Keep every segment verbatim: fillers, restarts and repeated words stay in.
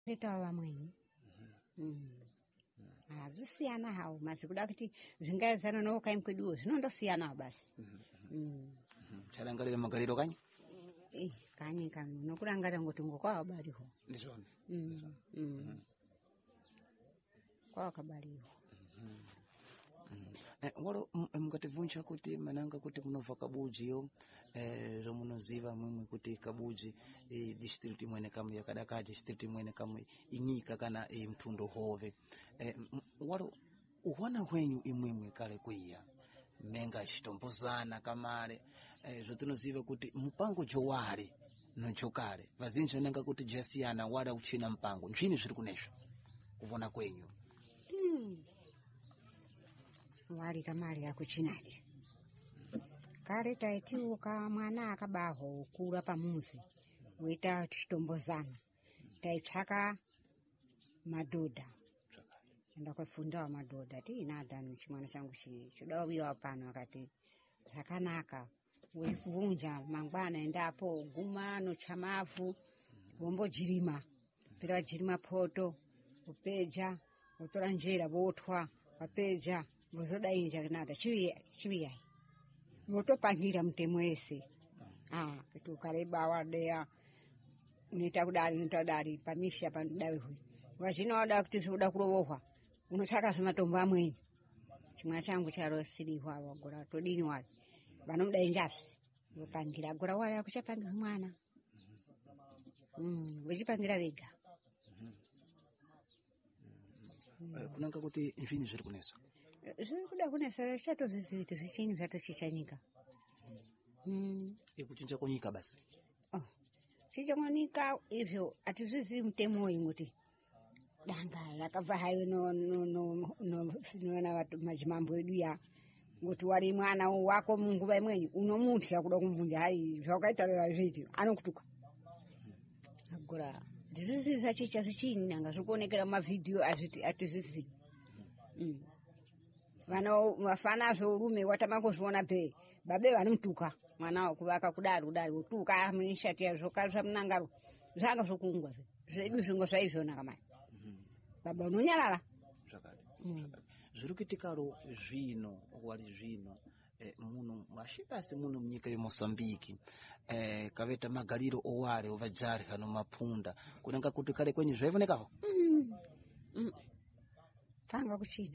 peta wamweni mm azusiyana hawo masi kuda kuti zvingazana nawo kai mkweduwo zvinondosiyana basi mm chalangalira magaliro kanyi eh kanyi kanu nokurangata ngoti ngokwa baliho ndizona mm mm kwa kabaliho Eh, walo mkativuncha kuti mananga kuti munova kabuji yo eh romunoziva mumwe kuti kabuji eh, district mwene kamwe yakadakaje district mwene kamwe inyika kana eh, mtundo hove eh, walo uwana hwenyu imwimwe kale kuiya menga chitombozana kamale eh, zotunoziva kuti mpango jowale nochokale vazinji vananga kuti jasiyana wala uchina mpango nchini zviri kunesha kuvona kwenyu mm. wali kamali ya kuchinali kale taitiuka mwana akabaho kula pamuzi wita chitombozana taitsaka madoda enda kufunda wa madoda ti inadhani chimwana changu chidawiwa pano akati zvakanaka weivunja mangwana endapo gumano chamavu wombojirima pera jirima poto upeja utora njera votwa wapeja vozoda inja nada chivi chivi votopangira mutemo ese ah kuti ukareba wadea unoita kudari unoita kudari pamisha pandawe huyu wazvinoda kuti zvoda kurovohwa unotsvaka zvematombo amweni chimwana changu charosirihwa wagora todini wali vanomuda injazve vopangira gora wali akuchapangira mwana mm vechipangira vega kunanga kuti nzvini zviri kunesa zviri kuda kunesa chatozviziviti zvichini zvatochichanyika mm ekuchinja konyika basi oh chichanyika izvo atizvizivi mutemo ingoti danga yakabva hayo no no no no no watu majimambo edu ya ngoti wari mwana wako munguva imweni unomutya kuda kumvunja hai zvakaita zviti anokutuka agora ndizvizivi zvachicha zvichini nanga zvikuonekera mavidhiyo azviti atizvizivi mm vana vafana zvorume watamangozviona pe babe vanomutuka mwana wakuvaka kudari kudari utuka amishati yazvokarisa munangaro zvanga zvokungwa zvedu zvingo zvaizvona kamai baba unonyarara zvakati zviri kuitikaro zvino wali zvino eh, muno mashikasi muno munyika yeMozambique eh, kaveta magaliro owale ovajari hano mapunda kunanga kuti kale kwenye zvaivonekawo mm. mm. panga kuchina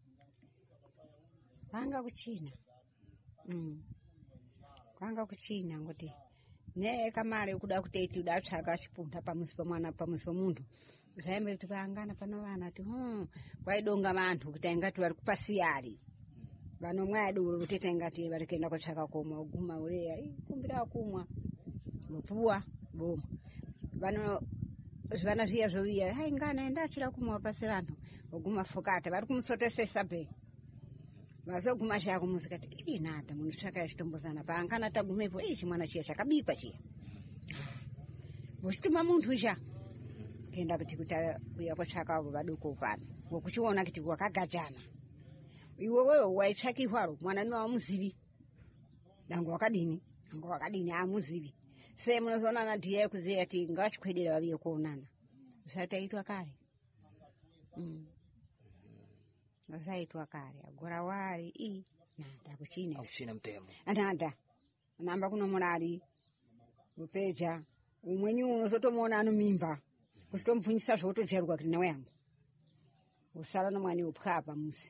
panga kuchina mm. panga kuchina ngoti ne kamare kuda kuteti udatsvaka chipunda pamusi pamwana pamusi pamuntu zvaimbe kuti paangana pano vana ati hm kwaidonga vantu kuti ingati vari kupasiyari vanomwa aduro kuti ingati vari kuenda kutsvaka komwa uguma ureya kumbira kumwa mupuwa boma vano zvana zviya zvoviya hai ngana enda achira kumwa pasi vantu uguma fukata vari kumusotesesa be vazoguma shako muzikati inata munotsvaka chitombozana paangana tagumepo ichi mwana chiya chakabikwa chiya vochituma muntu sha kenda kuti kuti uya kutsvaka avo vadoko pano vokuchiona kuti wakagadzana iwe wewe waitsvakihwaro mwana niwa muzivi dango wakadini dango wakadini amuzivi se munozoona na ndiye kuziya ati ngachikwedera vaviye kuonana zvataitwa kare mm zvaitwa kare agora wari i nada kuchina akuchina mtemo anada namba kuno murari upeja umweni unozotomona anomimba kusitomupfunyisa zvotojerwa kuti nawe yangu usara nomwani upwapa musi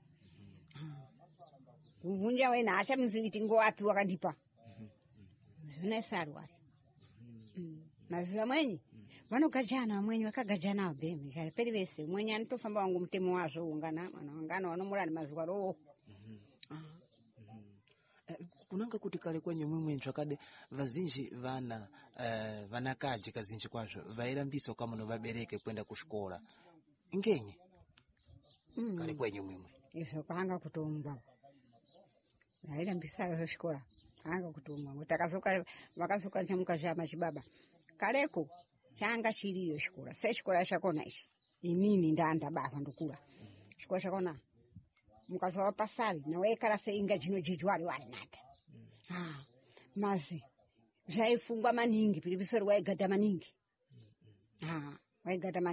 kumvunja wena acha muziviti ngowapi wakandipa zvinesarwa maziva mwenyi vanogajana mwenyi vakagajana bhemi chaperi vese mwenyi anotofamba wangu mutemo wazvo ungana mwana wangana wanomurani mazuva roho kunanga kuti kale kwenye mumwe zvakade vazinji vana uh, vanakaji kazinji kwazvo vairambiswa kama no vabereke kwenda kushkola ngenye mm. kale kwenye mumwe izvo panga kutomba vairambisa kushkola panga kutomba mutakazoka vakazoka nchamuka zvama chibaba kaleko changa chiriyo shkola se shkola chakona ichi inini ndanda baba ndokura shkola chakona mukazwa pasari nawe kala se inga jino jijwari wari nata ah mazi zvaifungwa maningi pilipisori waigata maningi ah waigata